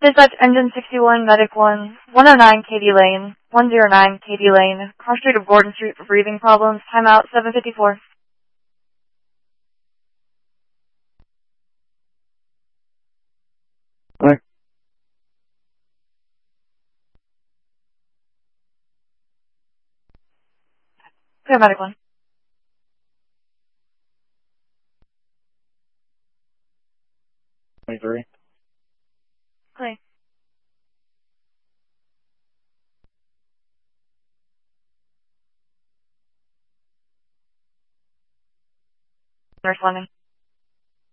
Dispatch Engine 61, Medic 1, 109 Katy Lane, 109 Katy Lane, cross street of Gordon Street for breathing problems, timeout 7:54. Alright. Clear Medic 1. Three. Clear. Responding.